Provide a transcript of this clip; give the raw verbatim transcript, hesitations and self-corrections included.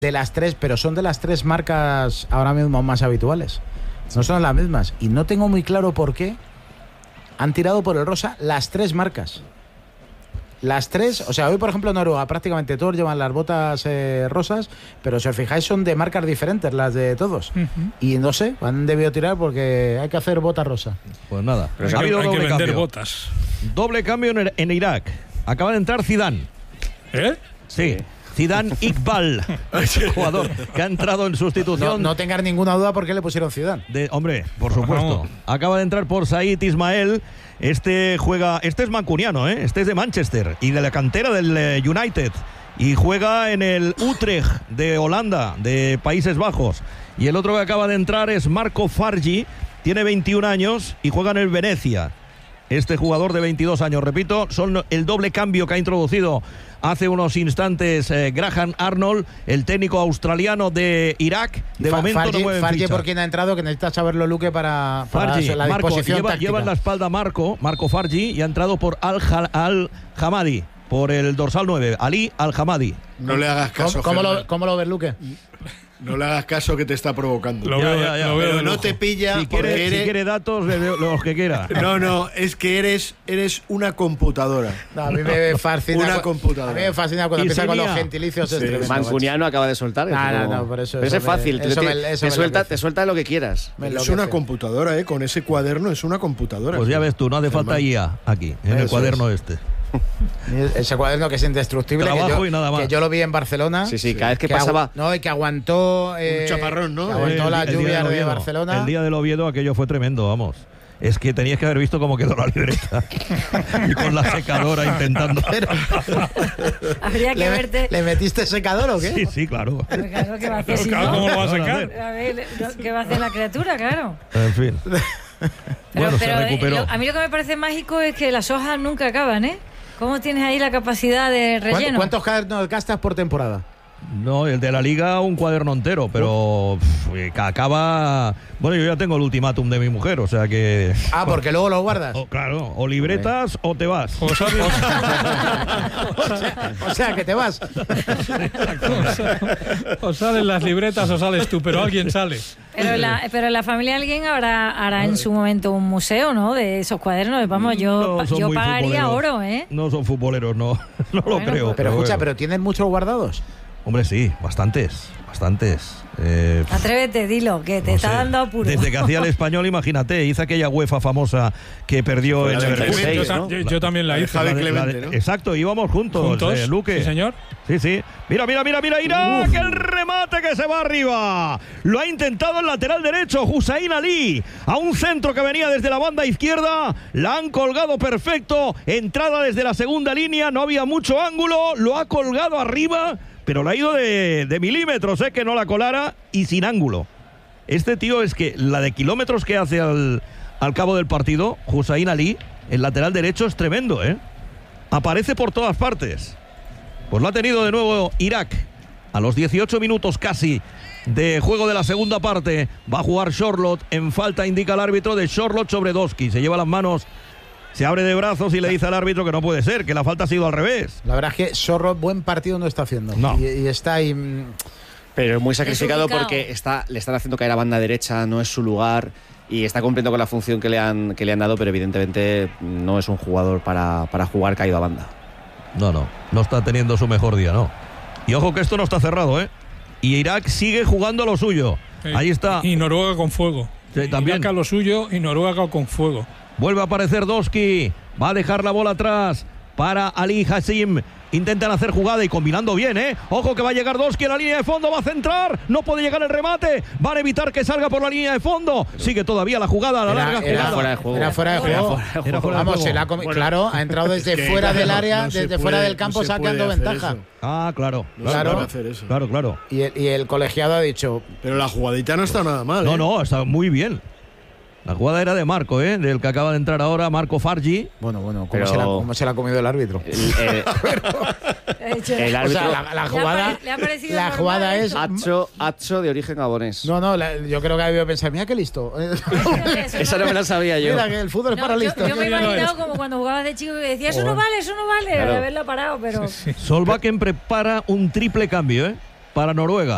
de las tres, pero son de las tres marcas ahora mismo más habituales. No son las mismas. Y no tengo muy claro por qué han tirado por el rosa las tres marcas. Las tres, o sea, hoy por ejemplo Noruega prácticamente todos llevan las botas eh, rosas, pero si os fijáis son de marcas diferentes las de todos. Uh-huh. Y no sé, han debido tirar porque hay que hacer bota rosa. Pues nada, pero ha habido hay doble que vender cambio. Botas. Doble cambio en, en Irak. Acaba de entrar Zidane. ¿Eh? Sí. Zidane Iqbal, jugador que ha entrado en sustitución. No, no tengas ninguna duda por qué le pusieron Zidane. De, hombre, por supuesto. Acaba de entrar por Said Ismael. Este juega, este es mancuniano, ¿eh? Este es de Manchester y de la cantera del eh, United. Y juega en el Utrecht de Holanda, de Países Bajos. Y el otro que acaba de entrar es Marco Fargi, tiene veintiún años y juega en el Venecia. Este jugador de veintidós años, repito, son el doble cambio que ha introducido hace unos instantes eh, Graham Arnold, el técnico australiano de Irak. De Fa momento Fargi, no mueven Fargi ficha. por quien ha entrado, que necesita saberlo Luque para, para Fargi, la Marco, disposición lleva, táctica. lleva en la espalda Marco, Marco Fargi, y ha entrado por Al-Hamadi, por el dorsal nueve, Ali Al-Hamadi. No le hagas caso. ¿Cómo, cómo, lo, ¿Cómo lo ves, Luque? No le hagas caso que te está provocando. Lo veo, ya, ya, ya. Lo veo Pero no lujo. te pilla Si porque quiere, eres... si quiere datos, los que quiera. No, no, es que eres, eres una computadora. No, a mí me fascina. Una computadora. A mí me fascina cuando empieza con los gentilicios. Sí. Es tremendo, Mancuniano acaba de soltar. No, no, no, por eso. Pero eso es fácil. Me, te, eso te, me, eso te, me suelta, te suelta lo que quieras. Es una computadora, ¿eh? Con ese cuaderno es una computadora. Pues ya ves tú, no hace falta I A aquí, en Eso el cuaderno es. este. Ese cuaderno que es indestructible, que Trabajo yo, y nada más. que yo lo vi en Barcelona. Sí, sí, cada vez que, que pasaba. Agu no, y que aguantó. Eh, Un chaparrón, ¿no? Que aguantó el, las el lluvias de, de Barcelona. El día del Oviedo aquello fue tremendo, vamos. Es que tenías que haber visto cómo quedó la libreta. Y con la secadora intentando. Habría que ¿Le, verte. ¿Le metiste secador o qué? Sí, sí, claro. Pero claro, ¿qué va a hacer Pero si claro, no? ¿cómo lo va a Claro, sacar? A ver, ¿qué va a hacer la criatura? Claro. En fin. Pero, Bueno, pero, se eh, recuperó. lo- a mí lo que me parece mágico es que las hojas nunca acaban, ¿eh? ¿Cómo tienes ahí la capacidad de relleno? ¿Cuántos cuadernos gastas por temporada? No, el de la Liga un cuaderno entero, pero pff, que acaba... Bueno, yo ya tengo el ultimátum de mi mujer, o sea que... Ah, porque luego lo guardas. O, claro, o libretas o te vas. O sea, o, sea, o sea, que te vas. o salen las libretas o sales tú, pero alguien sale. Pero la, pero la familia alguien hará, hará en su momento un museo, ¿no? De esos cuadernos. Vamos, yo, No son yo muy pagaría futboleros. oro, ¿eh? No son futboleros, no, no lo Bueno, creo. pues- Pero escucha, bueno. ¿pero tienen muchos guardados? Hombre, sí, bastantes, bastantes. Eh, Atrévete, dilo, que te no está sé. dando apuro. Desde que hacía el Español, imagínate, hizo aquella UEFA famosa que perdió Fue el la del Leverkusen. seis, Yo, ta- ¿no? yo- yo también la hice. Javi La de- la de- Clemente, ¿no? Exacto, íbamos juntos, ¿Juntos? eh, Luque. Sí, señor. Sí, sí. Mira, mira, mira, mira, Irak, el remate que se va arriba. Lo ha intentado el lateral derecho, Hussein Ali. A un centro que venía desde la banda izquierda. La han colgado perfecto. Entrada desde la segunda línea, no había mucho ángulo. Lo ha colgado arriba, pero le ha ido de, de milímetros, ¿eh? Que no la colara y sin ángulo. Este tío es que la de kilómetros que hace al, al cabo del partido, Hussein Ali, el lateral derecho, es tremendo, ¿eh? Aparece por todas partes. Pues lo ha tenido de nuevo Irak. A los dieciocho minutos casi de juego de la segunda parte va a jugar Charlotte. En falta indica el árbitro de Charlotte sobre Doski. Se lleva las manos, se abre de brazos y le dice al árbitro que no puede ser, que la falta ha sido al revés. La verdad es que Sorro buen partido no está haciendo. No. Y, y está ahí... mm, Pero es muy sacrificado Desubicado. porque está, le están haciendo caer a banda derecha, no es su lugar y está cumpliendo con la función que le han, que le han dado, pero evidentemente no es un jugador para, para jugar caído a banda. No, no, no está teniendo su mejor día, no. Y ojo que esto no está cerrado, ¿eh? Y Irak sigue jugando lo suyo. Sí. Ahí está. Y Noruega con fuego. Sí, también. Irak a lo suyo y Noruega con fuego. Vuelve a aparecer Doski. Va a dejar la bola atrás para Ali Hassim. Intentan hacer jugada y combinando bien, ¿eh? Ojo que va a llegar Doski a la línea de fondo, va a centrar, no puede llegar el remate, van a evitar que salga por la línea de fondo. Sigue todavía la jugada, la Era, larga era jugada. fuera de juego. Era fuera de Era juego. fuera de juego. Era fuera de Vamos, juego. se la ha comi- Bueno, claro, ha entrado desde que, fuera del claro, área, no se desde puede- fuera del no campo se sacando puede hacer ventaja. eso. Ah, claro. No se Claro. puede hacer eso. Claro, claro. Y el, y el colegiado ha dicho, Pero la jugadita no está nada mal. No, ¿eh? no, está muy bien. La jugada era de Marco, ¿eh? Del que acaba de entrar ahora, Marco Fargi. bueno, bueno, ¿cómo, Pero- se, la, cómo se la ha comido el árbitro? El, eh, He dicho- el O árbitro sea, la, la Le ha jugada, pare- le ha parecido la normal jugada es... eso. Hacho, Hacho de origen gabonés. No, no, la- yo creo que ha debido pensar, mira qué listo. Esa no me la sabía yo. Mira que el fútbol es No, para yo, listos. yo me he Yo ya lo imaginado es. como cuando jugabas de chico que decía, eso no Joder. vale, eso no vale, Claro. de haberla parado, pero... Solbakken prepara un triple cambio, ¿eh? Para Noruega.